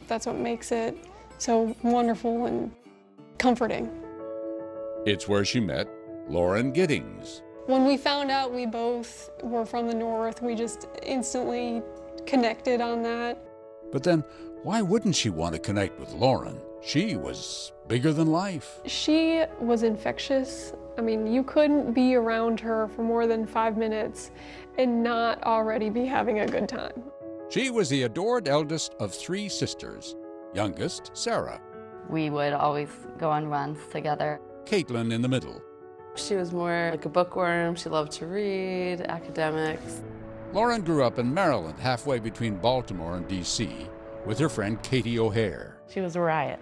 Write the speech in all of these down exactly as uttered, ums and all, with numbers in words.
That's what makes it so wonderful and comforting. It's where she met Lauren Giddings. When we found out we both were from the North, we just instantly connected on that. But then, why wouldn't she want to connect with Lauren? She was bigger than life. She was infectious. I mean, you couldn't be around her for more than five minutes and not already be having a good time. She was the adored eldest of three sisters. Youngest, Sarah. We would always go on runs together. Caitlin in the middle. She was more like a bookworm. She loved to read, academics. Lauren grew up in Maryland, halfway between Baltimore and D C, with her friend Katie O'Hare. She was a riot.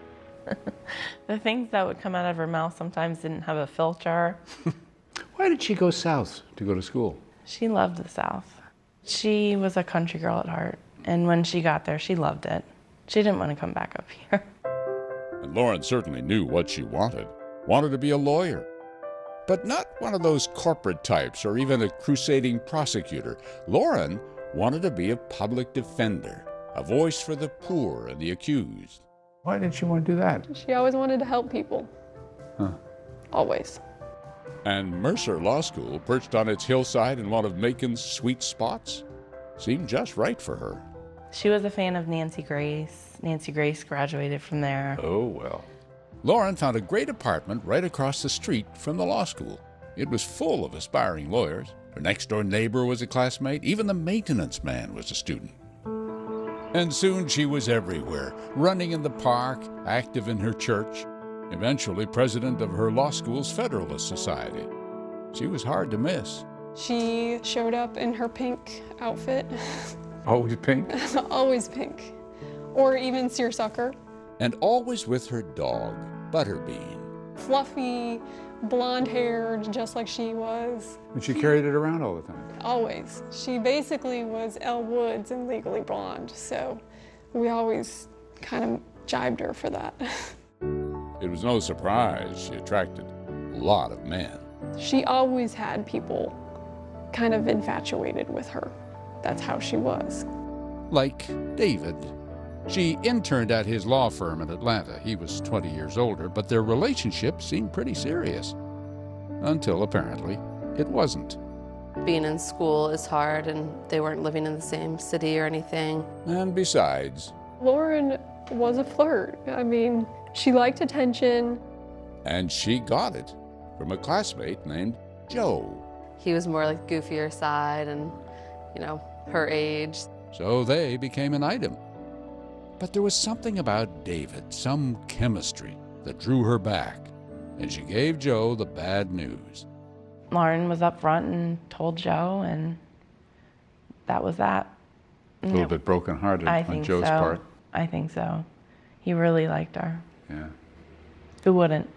The things that would come out of her mouth sometimes didn't have a filter. Why did she go south to go to school? She loved the South. She was a country girl at heart, and when she got there, she loved it. She didn't want to come back up here. And Lauren certainly knew what she wanted. Wanted to be a lawyer. But not one of those corporate types or even a crusading prosecutor. Lauren wanted to be a public defender, a voice for the poor and the accused. Why did she want to do that? She always wanted to help people. Huh. Always. And Mercer Law School, perched on its hillside in one of Macon's sweet spots, seemed just right for her. She was a fan of Nancy Grace. Nancy Grace graduated from there. Oh, well. Lauren found a great apartment right across the street from the law school. It was full of aspiring lawyers. Her next-door neighbor was a classmate. Even the maintenance man was a student. And soon she was everywhere, running in the park, active in her church, eventually president of her law school's Federalist Society. She was hard to miss. She showed up in her pink outfit. Always pink? Always pink. Or even seersucker. And always with her dog, Butterbean. Fluffy, blonde-haired, just like she was. And she carried it around all the time? Always. She basically was Elle Woods in Legally Blonde, so we always kind of jibed her for that. It was no surprise she attracted a lot of men. She always had people kind of infatuated with her. That's how she was. Like David. She interned at his law firm in Atlanta. He was twenty years older, but their relationship seemed pretty serious. Until apparently it wasn't. Being in school is hard, and they weren't living in the same city or anything. And besides, Lauren was a flirt. I mean, she liked attention. And she got it from a classmate named Joe. He was more like goofier side and, you know, her age. So they became an item. But there was something about David, some chemistry, that drew her back, and she gave Joe the bad news. Lauren was up front and told Joe, and that was that. A little bit brokenhearted I on think Joe's so. part. I think so. He really liked her. Yeah. Who wouldn't?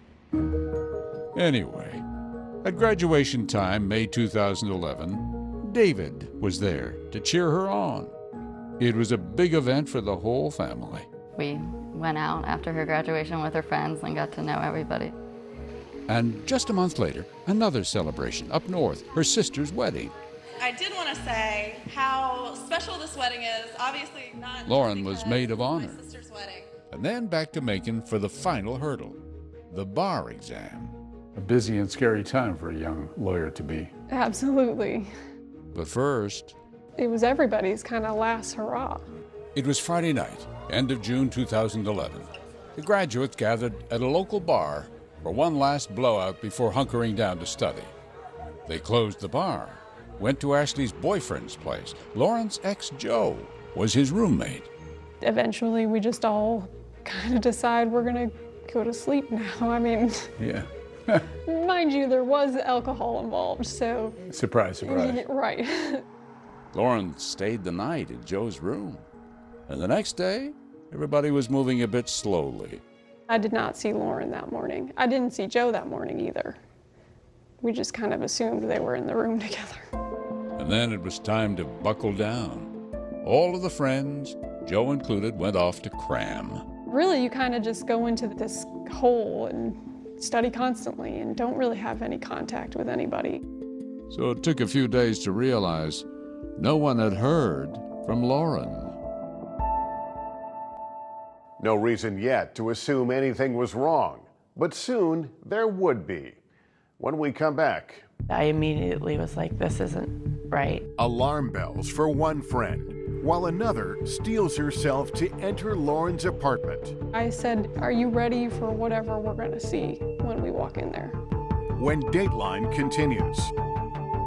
Anyway, at graduation time, May two thousand eleven, David was there to cheer her on. It was a big event for the whole family. We went out after her graduation with her friends and got to know everybody. And just a month later, another celebration up north, her sister's wedding. I did want to say how special this wedding is. Obviously not. Lauren was maid of it's honor. My sister's wedding. And then back to Macon for the final hurdle, the bar exam. A busy and scary time for a young lawyer to be. Absolutely. But first, It was everybody's kind of last hurrah. it was Friday night, end of June two thousand eleven. The graduates gathered at a local bar for one last blowout before hunkering down to study. They closed the bar, went to Ashley's boyfriend's place. Lauren's ex, Joe, was his roommate. Eventually, we just all kind of decide we're going to go to sleep now. I mean, Yeah. mind you, there was alcohol involved, so... Surprise, surprise. Right. Lauren stayed the night in Joe's room. And the next day, everybody was moving a bit slowly. I did not see Lauren that morning. I didn't see Joe that morning either. We just kind of assumed they were in the room together. And then it was time to buckle down. All of the friends, Joe included, went off to cram. Really, you kind of just go into this hole and study constantly and don't really have any contact with anybody. So it took a few days to realize no one had heard from Lauren. No reason yet to assume anything was wrong, but soon there would be. When we come back, I immediately was like, this isn't right. Alarm bells for one friend, while another steels herself to enter Lauren's apartment. I said, are you ready for whatever we're gonna see when we walk in there? When Dateline continues.